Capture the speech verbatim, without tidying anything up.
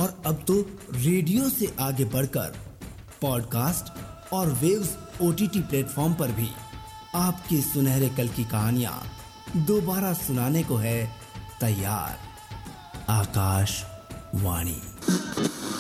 और अब तो रेडियो से आगे बढ़कर पॉडकास्ट और वेव्स ओटीटी प्लेटफॉर्म पर भी आपके सुनहरे कल की कहानियां दोबारा सुनाने को है तैयार। आकाशवाणी।